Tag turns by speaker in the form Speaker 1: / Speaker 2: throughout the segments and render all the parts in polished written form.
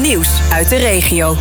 Speaker 1: Nieuws uit de regio.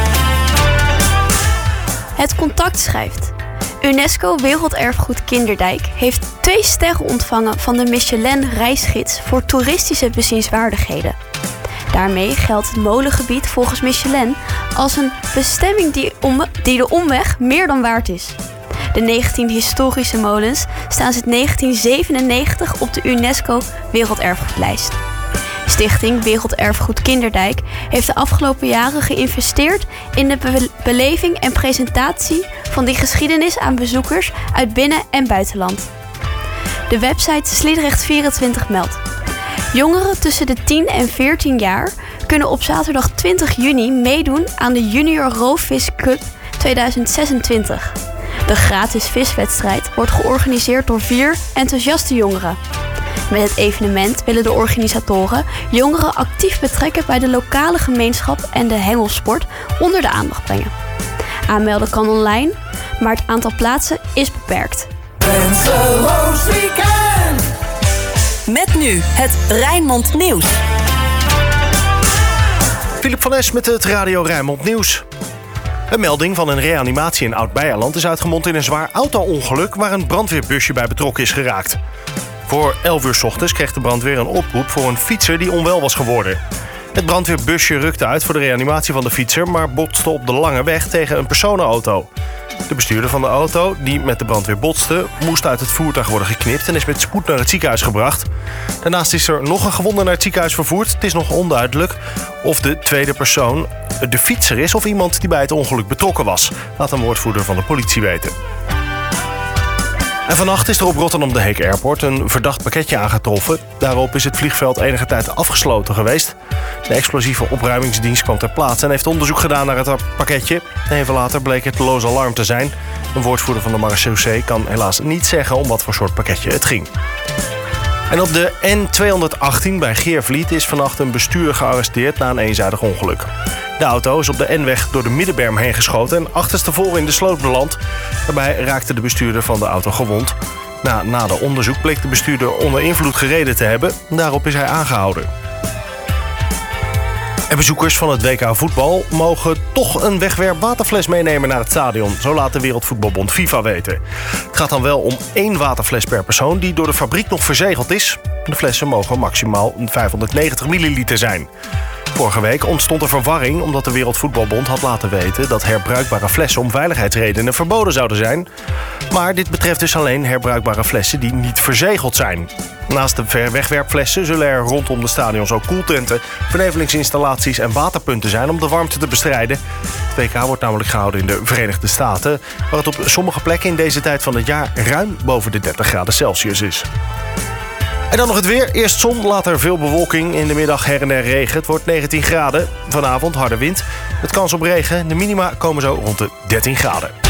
Speaker 2: Het Contact schrijft: UNESCO Werelderfgoed Kinderdijk heeft 2 sterren ontvangen van de Michelin reisgids voor toeristische bezienswaardigheden. Daarmee geldt het molengebied volgens Michelin als een bestemming die de omweg meer dan waard is. De 19 historische molens staan sinds 1997 op de UNESCO Werelderfgoedlijst. Stichting Werelderfgoed Kinderdijk heeft de afgelopen jaren geïnvesteerd in de beleving en presentatie van die geschiedenis aan bezoekers uit binnen- en buitenland. De website Sliedrecht24 meldt: jongeren tussen de 10 en 14 jaar kunnen op zaterdag 20 juni meedoen aan de Junior Roofvis Cup 2026. De gratis viswedstrijd wordt georganiseerd door 4 enthousiaste jongeren. Met het evenement willen de organisatoren jongeren actief betrekken bij de lokale gemeenschap en de hengelsport onder de aandacht brengen. Aanmelden kan online, maar het aantal plaatsen is beperkt.
Speaker 1: Wenseloos Weekend! Met nu het Rijnmond Nieuws.
Speaker 3: Philip van Es met het Radio Rijnmond Nieuws. Een melding van een reanimatie in Oud-Beijerland is uitgemond in een zwaar auto-ongeluk waar een brandweerbusje bij betrokken is geraakt. Voor 11 uur 's ochtends kreeg de brandweer een oproep voor een fietser die onwel was geworden. Het brandweerbusje rukte uit voor de reanimatie van de fietser, maar botste op de lange weg tegen een personenauto. De bestuurder van de auto, die met de brandweer botste, moest uit het voertuig worden geknipt en is met spoed naar het ziekenhuis gebracht. Daarnaast is er nog een gewonde naar het ziekenhuis vervoerd. Het is nog onduidelijk of de tweede persoon de fietser is of iemand die bij het ongeluk betrokken was, laat een woordvoerder van de politie weten. En vannacht is er op Rotterdam de Heek Airport een verdacht pakketje aangetroffen. Daarop is het vliegveld enige tijd afgesloten geweest. De explosieve opruimingsdienst kwam ter plaatse en heeft onderzoek gedaan naar het pakketje. Even later bleek het loos alarm te zijn. Een woordvoerder van de marechaussee kan helaas niet zeggen om wat voor soort pakketje het ging. En op de N218 bij Geervliet is vannacht een bestuurder gearresteerd na een eenzijdig ongeluk. De auto is op de N-weg door de middenberm heen geschoten en achterstevoren in de sloot beland. Daarbij raakte de bestuurder van de auto gewond. Na nader onderzoek bleek de bestuurder onder invloed gereden te hebben. Daarop is hij aangehouden. En bezoekers van het WK voetbal mogen toch een wegwerpwaterfles meenemen naar het stadion. Zo laat de Wereldvoetbalbond FIFA weten. Het gaat dan wel om 1 waterfles per persoon die door de fabriek nog verzegeld is. De flessen mogen maximaal 590 milliliter zijn. Vorige week ontstond er verwarring omdat de Wereldvoetbalbond had laten weten dat herbruikbare flessen om veiligheidsredenen verboden zouden zijn. Maar dit betreft dus alleen herbruikbare flessen die niet verzegeld zijn. Naast de wegwerpflessen zullen er rondom de stadions ook koeltenten, vernevelingsinstallaties en waterpunten zijn om de warmte te bestrijden. Het WK wordt namelijk gehouden in de Verenigde Staten, waar het op sommige plekken in deze tijd van het jaar ruim boven de 30 graden Celsius is. En dan nog het weer. Eerst zon, later veel bewolking. In de middag her en der regen. Het wordt 19 graden. Vanavond harde wind. Met kans op regen. De minima komen zo rond de 13 graden.